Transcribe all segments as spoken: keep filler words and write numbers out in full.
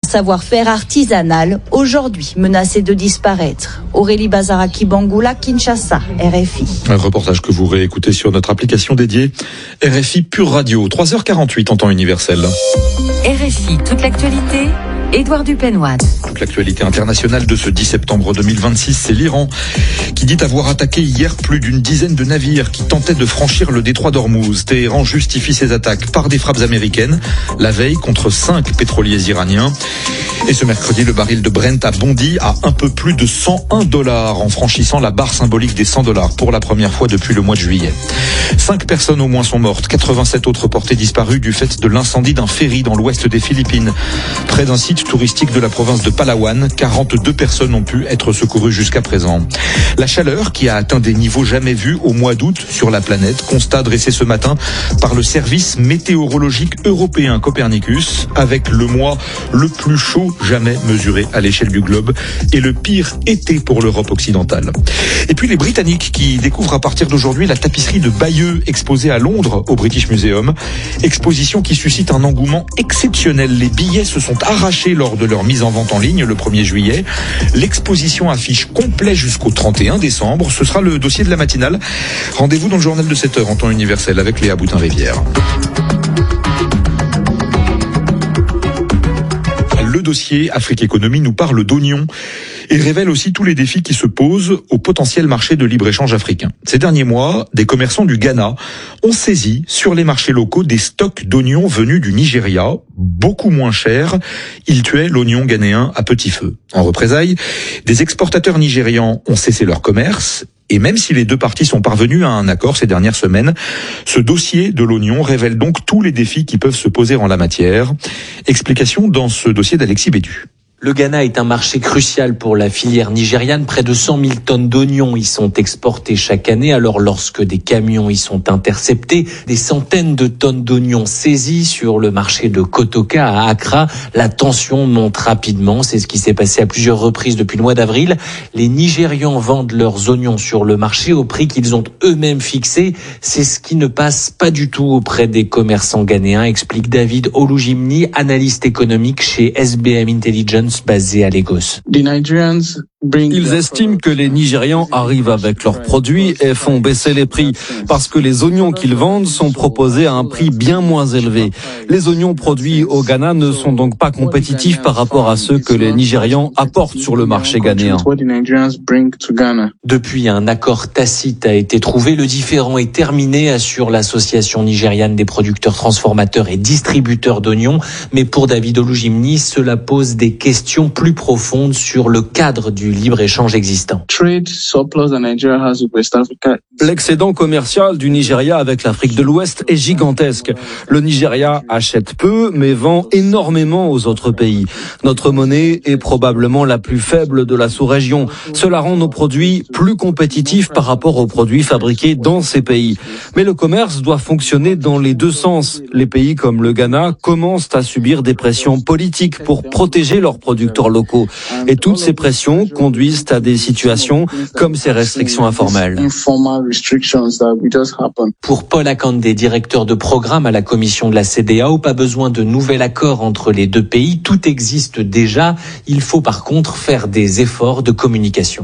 savoir-faire artisanal, aujourd'hui menacé de disparaître. Aurélie Bazaraki Bangoula, Kinshasa, R F I. Un reportage que vous réécoutez sur notre application dédiée R F I Pure Radio, trois heures quarante-huit en temps universel. R F I, toute l'actualité, Édouard Dupenoine. Toute l'actualité internationale de ce dix septembre deux mille vingt-six, c'est l'Iran qui dit avoir attaqué hier plus d'une dizaine de navires qui tentaient de franchir le détroit d'Ormuz. Téhéran justifie ses attaques par des frappes américaines, la veille contre cinq pétroliers iraniens. Et ce mercredi, le baril de Brent a bondi à un peu plus de cent un dollars en franchissant la barre symbolique des cent dollars pour la première fois depuis le mois de juillet. Cinq personnes au moins sont mortes, quatre-vingt-sept autres portées disparues du fait de l'incendie d'un ferry dans l'ouest des Philippines. Près d'un site touristique de la province de Palawan, quarante-deux personnes ont pu être secourues jusqu'à présent. La chaleur qui a atteint des niveaux jamais vus au mois d'août sur la planète, constat dressé ce matin par le service météorologique européen Copernicus, avec le mois le plus chaud jamais mesuré à l'échelle du globe et le pire été pour l'Europe occidentale. Et puis les Britanniques qui découvrent à partir d'aujourd'hui la tapisserie de Bayeux exposée à Londres au British Museum. Exposition qui suscite un engouement exceptionnel. Les billets se sont arrachés lors de leur mise en vente en ligne le premier juillet. L'exposition affiche complet jusqu'au trente et un décembre. Ce sera le dossier de la matinale. Rendez-vous dans le journal de sept heures en temps universel avec Léa Boutin-Rivière. Le dossier Afrique Économie nous parle d'oignons et révèle aussi tous les défis qui se posent au potentiel marché de libre-échange africain. Ces derniers mois, des commerçants du Ghana ont saisi sur les marchés locaux des stocks d'oignons venus du Nigeria, beaucoup moins chers. Ils tuaient l'oignon ghanéen à petit feu. En représailles, des exportateurs nigérians ont cessé leur commerce. Et même si les deux parties sont parvenues à un accord ces dernières semaines, ce dossier de l'oignon révèle donc tous les défis qui peuvent se poser en la matière. Explication dans ce dossier d'Alexis Bédu. Le Ghana est un marché crucial pour la filière nigériane. Près de cent mille tonnes d'oignons y sont exportées chaque année. Alors lorsque des camions y sont interceptés, des centaines de tonnes d'oignons saisies sur le marché de Kotoka à Accra, la tension monte rapidement. C'est ce qui s'est passé à plusieurs reprises depuis le mois d'avril. Les Nigérians vendent leurs oignons sur le marché au prix qu'ils ont eux-mêmes fixé. C'est ce qui ne passe pas du tout auprès des commerçants ghanéens, explique David Olujimni, analyste économique chez S B M Intelligence basé à Lagos. Ils estiment que les Nigérians arrivent avec leurs produits et font baisser les prix parce que les oignons qu'ils vendent sont proposés à un prix bien moins élevé. Les oignons produits au Ghana ne sont donc pas compétitifs par rapport à ceux que les Nigérians apportent sur le marché ghanéen. Depuis, un accord tacite a été trouvé. Le différend est terminé, assure l'association nigériane des producteurs, transformateurs et distributeurs d'oignons. Mais pour David Olujimni, cela pose des questions plus profondes sur le cadre du libre-échange existant. L'excédent commercial du Nigeria avec l'Afrique de l'Ouest est gigantesque. Le Nigeria achète peu, mais vend énormément aux autres pays. Notre monnaie est probablement la plus faible de la sous-région. Cela rend nos produits plus compétitifs par rapport aux produits fabriqués dans ces pays. Mais le commerce doit fonctionner dans les deux sens. Les pays comme le Ghana commencent à subir des pressions politiques pour protéger leurs producteurs locaux. Et toutes ces pressions conduisent à des situations comme ces restrictions informelles. Pour Paul Akande, directeur de programme à la commission de la C E D E A O, pas besoin de nouvel accord entre les deux pays. Tout existe déjà. Il faut par contre faire des efforts de communication.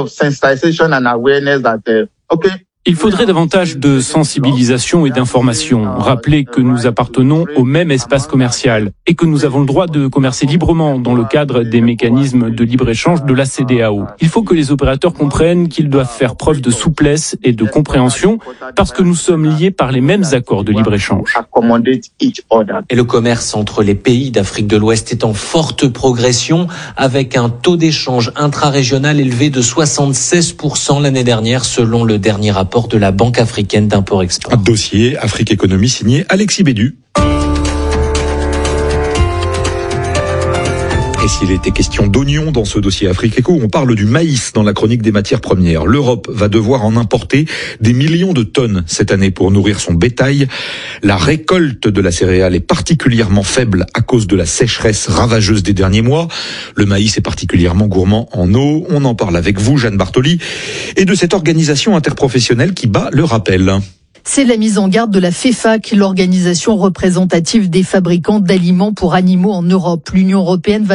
Il faudrait davantage de sensibilisation et d'information. Rappeler que nous appartenons au même espace commercial et que nous avons le droit de commercer librement dans le cadre des mécanismes de libre-échange de la C E D E A O. Il faut que les opérateurs comprennent qu'ils doivent faire preuve de souplesse et de compréhension parce que nous sommes liés par les mêmes accords de libre-échange. Et le commerce entre les pays d'Afrique de l'Ouest est en forte progression avec un taux d'échange intra-régional élevé de soixante-seize pour cent l'année dernière selon le dernier rapport de la Banque africaine d'import-export. Dossier Afrique Économie signé Alexis Bédu. Et s'il était question d'oignons dans ce dossier Afrique Éco, on parle du maïs dans la chronique des matières premières. L'Europe va devoir en importer des millions de tonnes cette année pour nourrir son bétail. La récolte de la céréale est particulièrement faible à cause de la sécheresse ravageuse des derniers mois. Le maïs est particulièrement gourmand en eau. On en parle avec vous, Jeanne Bartoli, et de cette organisation interprofessionnelle qui bat le rappel. C'est la mise en garde de la FEFAC, l'organisation représentative des fabricants d'aliments pour animaux en Europe. L'Union européenne va